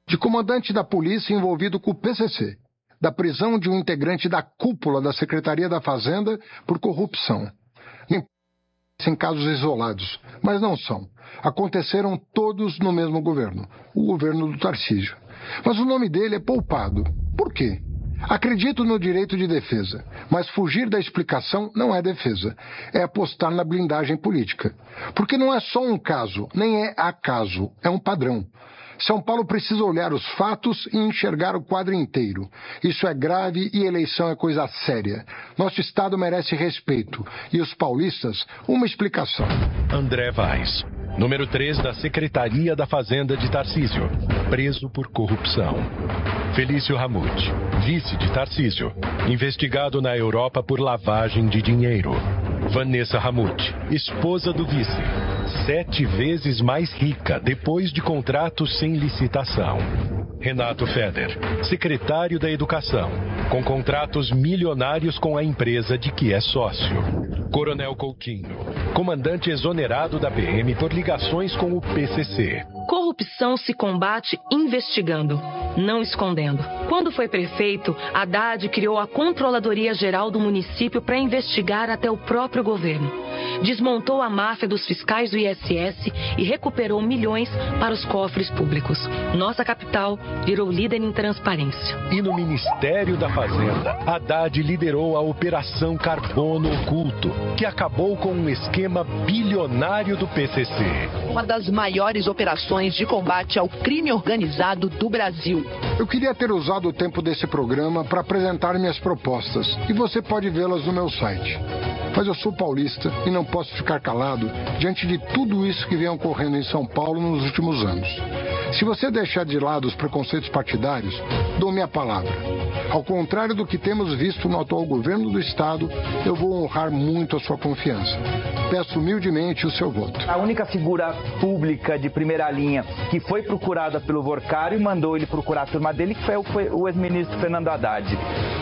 de comandante da polícia envolvido com o PCC, da prisão de um integrante da cúpula da Secretaria da Fazenda por corrupção. Nem em casos isolados, mas não são. Aconteceram todos no mesmo governo, o governo do Tarcísio. Mas o nome dele é poupado. Por quê? Acredito no direito de defesa, mas fugir da explicação não é defesa, é apostar na blindagem política. Porque não é só um caso, nem é acaso, é um padrão. São Paulo precisa olhar os fatos e enxergar o quadro inteiro. Isso é grave e eleição é coisa séria. Nosso Estado merece respeito e os paulistas, uma explicação. André Vaz, número 3 da Secretaria da Fazenda de Tarcísio, preso por corrupção. Felício Ramute, vice de Tarcísio, investigado na Europa por lavagem de dinheiro. Vanessa Ramute, esposa do vice, 7 vezes mais rica depois de contrato sem licitação. Renato Feder, secretário da Educação, com contratos milionários com a empresa de que é sócio. Coronel Coutinho, comandante exonerado da PM por ligações com o PCC. Corrupção se combate investigando, não escondendo. Quando foi prefeito, Haddad criou a Controladoria Geral do município para investigar até o próprio governo. Desmontou a máfia dos fiscais do ISS e recuperou milhões para os cofres públicos. Nossa capital virou líder em transparência. E no Ministério da Fazenda, Haddad liderou a Operação Carbono Oculto, que acabou com um esquema bilionário do PCC. Uma das maiores operações de combate ao crime organizado do Brasil. Eu queria ter usado o tempo desse programa para apresentar minhas propostas, e você pode vê-las no meu site. Mas eu sou paulista e não posso ficar calado diante de tudo isso que vem ocorrendo em São Paulo nos últimos anos. Se você deixar de lado os preconceitos partidários, dou minha palavra. Ao contrário do que temos visto no atual governo do Estado, eu vou honrar muito a sua confiança. Peço humildemente o seu voto. A única figura pública de primeira linha que foi procurada pelo Vorcário e mandou ele procurar a turma dele foi o ex-ministro Fernando Haddad.